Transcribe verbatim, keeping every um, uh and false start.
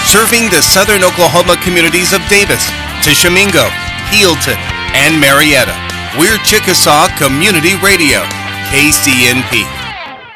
serving the southern Oklahoma communities of Davis, Tishomingo, Healdton, and Marietta. We're Chickasaw Community Radio, K C N P.